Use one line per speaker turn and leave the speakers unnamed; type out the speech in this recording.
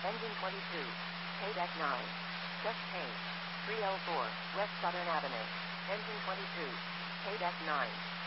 Engine 22. Paydeck 9. Just change. 304 West Southern Avenue. Engine 22. Paydeck 9.